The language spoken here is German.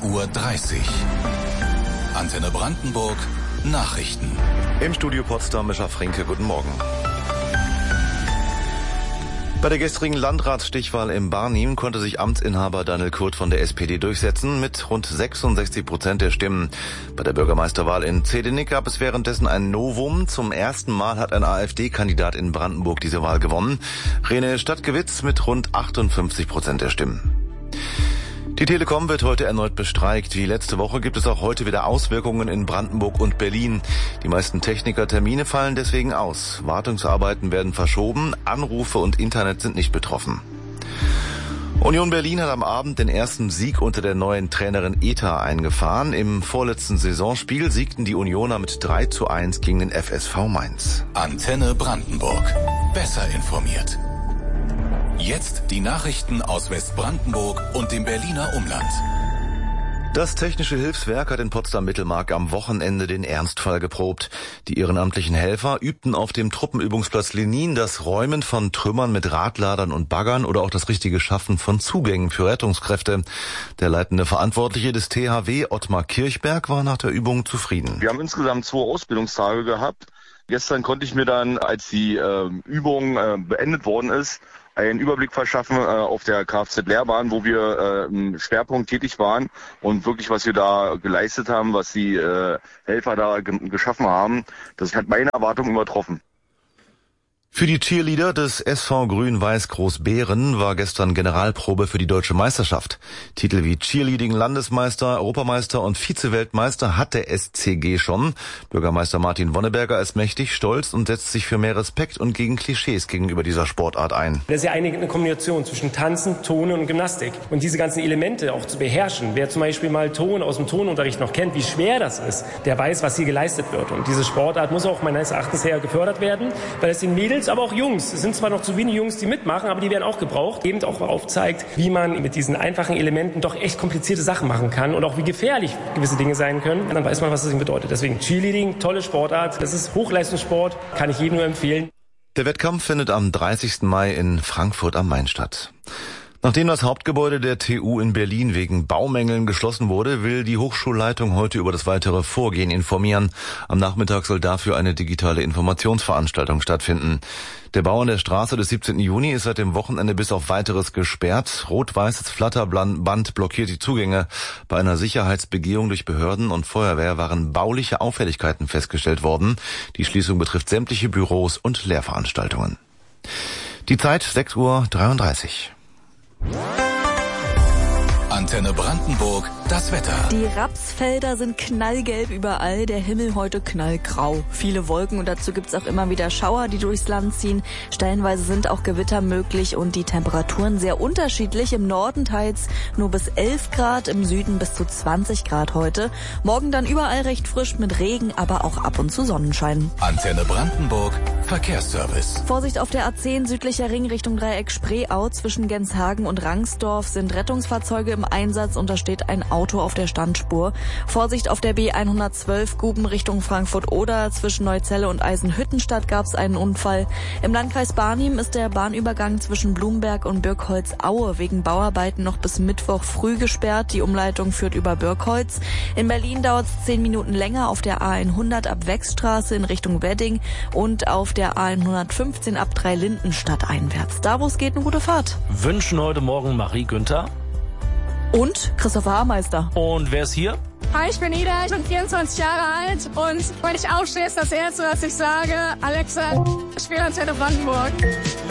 8:30 Uhr. Antenne Brandenburg, Nachrichten. Im Studio Potsdam, Mischa Frinke, guten Morgen. Bei der gestrigen Landratsstichwahl im Barnim konnte sich Amtsinhaber Daniel Kurt von der SPD durchsetzen mit rund 66% der Stimmen. Bei der Bürgermeisterwahl in Zehdenick gab es währenddessen ein Novum. Zum ersten Mal hat ein AfD-Kandidat in Brandenburg diese Wahl gewonnen. Rene Stadtgewitz mit rund 58% der Stimmen. Die Telekom wird heute erneut bestreikt. Wie letzte Woche gibt es auch heute wieder Auswirkungen in Brandenburg und Berlin. Die meisten Technikertermine fallen deswegen aus. Wartungsarbeiten werden verschoben, Anrufe und Internet sind nicht betroffen. Union Berlin hat am Abend den ersten Sieg unter der neuen Trainerin Eta eingefahren. Im vorletzten Saisonspiel siegten die Unioner mit 3:1 gegen den FSV Mainz. Antenne Brandenburg. Besser informiert. Jetzt die Nachrichten aus Westbrandenburg und dem Berliner Umland. Das Technische Hilfswerk hat in Potsdam-Mittelmark am Wochenende den Ernstfall geprobt. Die ehrenamtlichen Helfer übten auf dem Truppenübungsplatz Lenin das Räumen von Trümmern mit Radladern und Baggern oder auch das richtige Schaffen von Zugängen für Rettungskräfte. Der leitende Verantwortliche des THW, Ottmar Kirchberg, war nach der Übung zufrieden. Wir haben insgesamt 2 Ausbildungstage gehabt. Gestern konnte ich mir dann, als die Übung beendet worden ist, einen Überblick verschaffen auf der Kfz-Lehrbahn, wo wir im Schwerpunkt tätig waren und wirklich, was wir da geleistet haben, was die Helfer da geschaffen haben, das hat meine Erwartungen übertroffen. Für die Cheerleader des SV Grün-Weiß Großbeeren war gestern Generalprobe für die deutsche Meisterschaft. Titel wie Cheerleading Landesmeister, Europameister und Vize-Weltmeister hat der SCG schon. Bürgermeister Martin Wonneberger ist mächtig stolz und setzt sich für mehr Respekt und gegen Klischees gegenüber dieser Sportart ein. Das ist ja eine Kombination zwischen Tanzen, Turnen und Gymnastik. Und diese ganzen Elemente auch zu beherrschen. Wer zum Beispiel mal Ton aus dem Tonunterricht noch kennt, wie schwer das ist, der weiß, was hier geleistet wird. Und diese Sportart muss auch meines Erachtens her gefördert werden, weil es den Mädels, aber auch Jungs, es sind zwar noch zu wenige Jungs, die mitmachen, aber die werden auch gebraucht, eben auch aufzeigt, wie man mit diesen einfachen Elementen doch echt komplizierte Sachen machen kann und auch wie gefährlich gewisse Dinge sein können. Und dann weiß man, was das bedeutet. Deswegen Cheerleading, tolle Sportart, das ist Hochleistungssport, kann ich jedem nur empfehlen. Der Wettkampf findet am 30. Mai in Frankfurt am Main statt. Nachdem das Hauptgebäude der TU in Berlin wegen Baumängeln geschlossen wurde, will die Hochschulleitung heute über das weitere Vorgehen informieren. Am Nachmittag soll dafür eine digitale Informationsveranstaltung stattfinden. Der Bau an der Straße des 17. Juni ist seit dem Wochenende bis auf Weiteres gesperrt. Rot-weißes Flatterband blockiert die Zugänge. Bei einer Sicherheitsbegehung durch Behörden und Feuerwehr waren bauliche Auffälligkeiten festgestellt worden. Die Schließung betrifft sämtliche Büros und Lehrveranstaltungen. Die Zeit 6:33 Uhr. Antenne Brandenburg, das Wetter. Die Rapsfelder sind knallgelb überall, der Himmel heute knallgrau. Viele Wolken und dazu gibt's auch immer wieder Schauer, die durchs Land ziehen. Stellenweise sind auch Gewitter möglich und die Temperaturen sehr unterschiedlich. Im Norden teils nur bis 11 Grad, im Süden bis zu 20 Grad heute. Morgen dann überall recht frisch mit Regen, aber auch ab und zu Sonnenschein. Antenne Brandenburg, Verkehrsservice. Vorsicht auf der A10 südlicher Ring Richtung Dreieck Spreeau. Zwischen Genshagen und Rangsdorf sind Rettungsfahrzeuge im Einsatz und da steht ein Auto auf der Standspur. Vorsicht auf der B112 Guben Richtung Frankfurt-Oder. Zwischen Neuzelle und Eisenhüttenstadt gab es einen Unfall. Im Landkreis Barnim ist der Bahnübergang zwischen Blumberg und Birkholz-Aue wegen Bauarbeiten noch bis Mittwoch früh gesperrt. Die Umleitung führt über Birkholz. In Berlin dauert es 10 Minuten länger auf der A100 ab Wechstraße in Richtung Wedding und auf der A115 ab Dreilindenstadt einwärts. Da, wo es geht, eine gute Fahrt. Wünschen heute Morgen Marie Günther. Und Christopher Hameister. Und wer ist hier? Hi, ich bin Ida, ich bin 24 Jahre alt und wenn ich aufstehe, ist das Erste, was ich sage, Alexa, ich spiele Antenne Brandenburg.